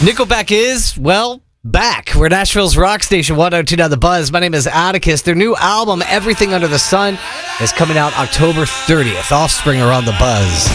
Nickelback is, well, back. We're Nashville's rock station, 102.9 The Buzz. My name is Atticus. Their new album, Everything Under the Sun, is coming out October 30th. Offspring are on The Buzz.